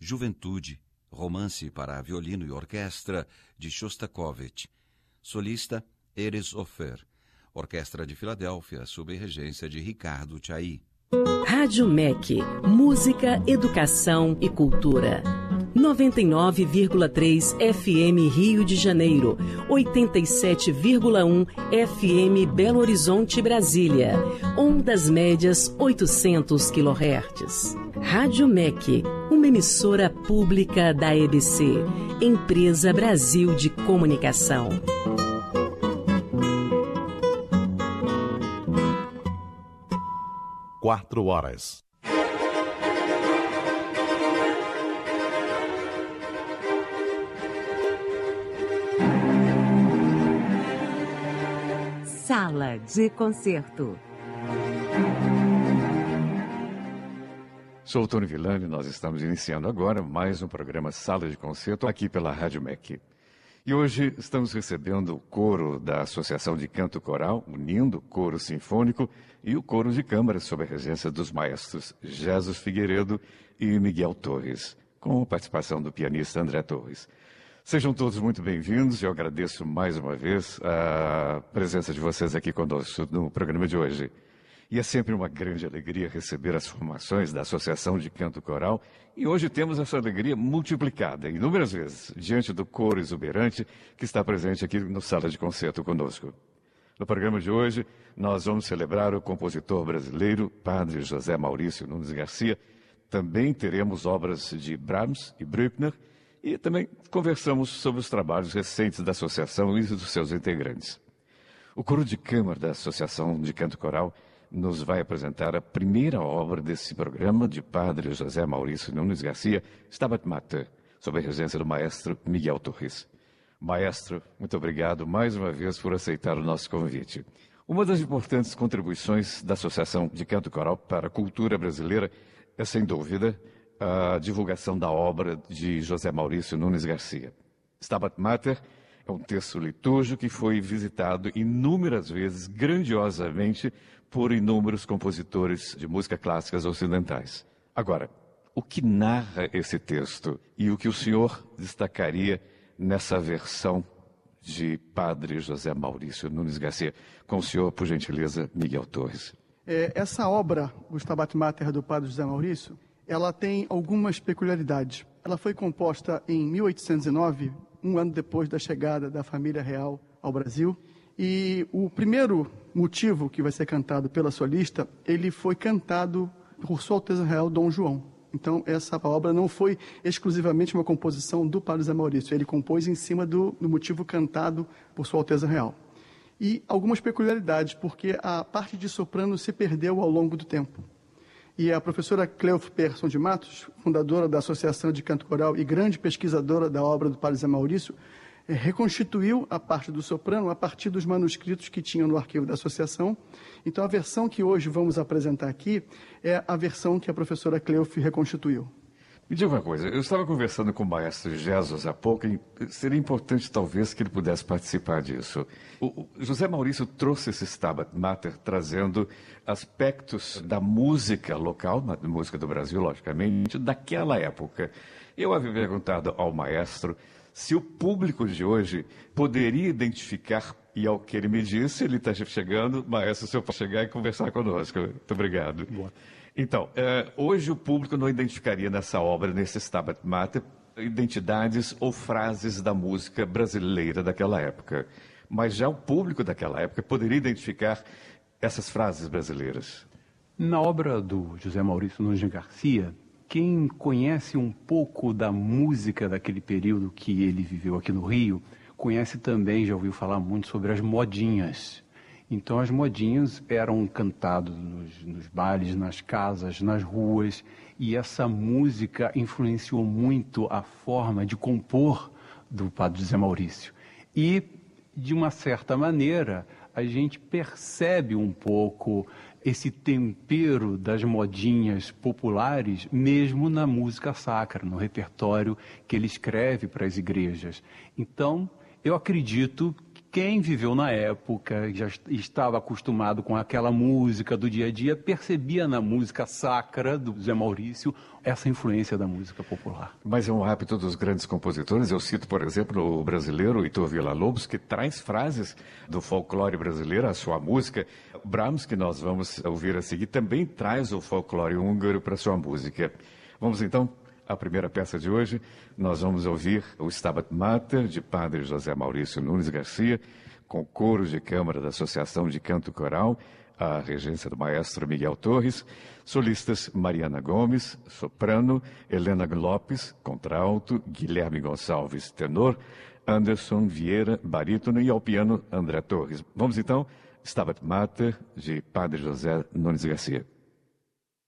Juventude, romance para violino e orquestra, de Shostakovich. Solista, Erez Ofer. Orquestra de Filadélfia, sob regência de Ricardo Chailly. Rádio MEC, música, educação e cultura. 99,3 FM Rio de Janeiro, 87,1 FM Belo Horizonte, Brasília. Ondas médias 800 kHz. Rádio MEC, uma emissora pública da EBC, Empresa Brasil de Comunicação. Quatro horas. Sala de concerto. Sou o Tony Villani, nós estamos iniciando agora mais um programa Sala de Concerto aqui pela Rádio MEC. E hoje estamos recebendo o coro da Associação de Canto Coral, unindo o coro sinfônico e o coro de câmara sob a regência dos maestros Jesus Figueiredo e Miguel Torres, com a participação do pianista André Torres. Sejam todos muito bem-vindos e eu agradeço mais uma vez a presença de vocês aqui conosco no programa de hoje. E é sempre uma grande alegria receber as formações da Associação de Canto Coral. E hoje temos essa alegria multiplicada inúmeras vezes diante do coro exuberante que está presente aqui no Sala de Concerto conosco. No programa de hoje, nós vamos celebrar o compositor brasileiro, Padre José Maurício Nunes Garcia. Também teremos obras de Brahms e Bruckner. E também conversamos sobre os trabalhos recentes da Associação e dos seus integrantes. O coro de câmara da Associação de Canto Coral nos vai apresentar a primeira obra desse programa de Padre José Maurício Nunes Garcia, Stabat Mater, sob a regência do maestro Miguel Torres. Maestro, muito obrigado mais uma vez por aceitar o nosso convite. Uma das importantes contribuições da Associação de Canto Coral para a cultura brasileira é, sem dúvida, a divulgação da obra de José Maurício Nunes Garcia. Stabat Mater é um texto litúrgico que foi visitado inúmeras vezes, grandiosamente, por inúmeros compositores de música clássicas ocidentais. Agora, o que narra esse texto e o que o senhor destacaria nessa versão de Padre José Maurício Nunes Garcia? Com o senhor, por gentileza, Miguel Torres. Essa obra, o Stabat Mater do Padre José Maurício, ela tem algumas peculiaridades. Ela foi composta em 1809, um ano depois da chegada da família real ao Brasil. E o primeiro motivo que vai ser cantado pela solista, ele foi cantado por Sua Alteza Real Dom João. Então, essa obra não foi exclusivamente uma composição do Padre José Maurício. Ele compôs em cima do motivo cantado por Sua Alteza Real. E algumas peculiaridades, porque a parte de soprano se perdeu ao longo do tempo. E a professora Cleof Persson de Matos, fundadora da Associação de Canto Coral e grande pesquisadora da obra do Padre José Maurício, reconstituiu a parte do soprano a partir dos manuscritos que tinham no arquivo da associação. Então, a versão que hoje vamos apresentar aqui é a versão que a professora Cleof reconstituiu. Me diga uma coisa, eu estava conversando com o maestro Jesus há pouco e seria importante talvez que ele pudesse participar disso. O José Maurício trouxe esse Stabat Mater trazendo aspectos da música local, da música do Brasil, logicamente, daquela época. Eu havia perguntado ao maestro se o público de hoje poderia identificar, e ao que ele me disse, ele está chegando, maestro, o senhor pode chegar e conversar conosco. Muito obrigado. Boa. Então, hoje o público não identificaria nessa obra, nesse Stabat Mater, identidades ou frases da música brasileira daquela época. Mas já o público daquela época poderia identificar essas frases brasileiras. Na obra do José Maurício Nunes Garcia, quem conhece um pouco da música daquele período que ele viveu aqui no Rio, conhece também, já ouviu falar muito sobre as modinhas. Então as modinhas eram cantadas nos bailes, nas casas, nas ruas, e essa música influenciou muito a forma de compor do Padre José Maurício. E, de uma certa maneira, a gente percebe um pouco esse tempero das modinhas populares, mesmo na música sacra, no repertório que ele escreve para as igrejas. Então, eu acredito quem viveu na época, já estava acostumado com aquela música do dia a dia, percebia na música sacra do Zé Maurício essa influência da música popular. Mas é um hábito dos grandes compositores. Eu cito, por exemplo, o brasileiro Heitor Villa-Lobos, que traz frases do folclore brasileiro à sua música. Brahms, que nós vamos ouvir a seguir, também traz o folclore húngaro para sua música. Vamos então à primeira peça de hoje. Nós vamos ouvir o Stabat Mater, de Padre José Maurício Nunes Garcia, com coro de câmara da Associação de Canto Coral, a regência do maestro Miguel Torres, solistas Mariana Gomes, soprano, Helena Lopes, contralto, Guilherme Gonçalves, tenor, Anderson Vieira, barítono, e ao piano André Torres. Vamos então, Stabat Mater, de Padre José Nunes Garcia.